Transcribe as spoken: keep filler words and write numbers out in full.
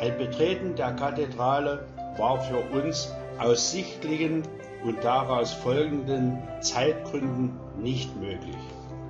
Ein Betreten der Kathedrale war für uns aus sichtlichen und daraus folgenden Zeitgründen nicht möglich.